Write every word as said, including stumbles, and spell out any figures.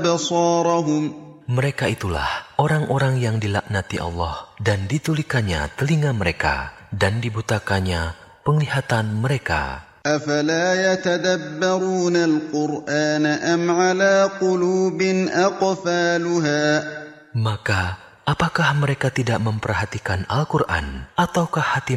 أبصارهم Mereka itulah orang-orang yang dilaknati Allah dan ditulikannya telinga mereka dan dibutakannya penglihatan mereka. أفلا يتدبرون القرآن أم على قلوب أقفالها Maka apakah mereka tidak memperhatikan Al-Quran ataukah hati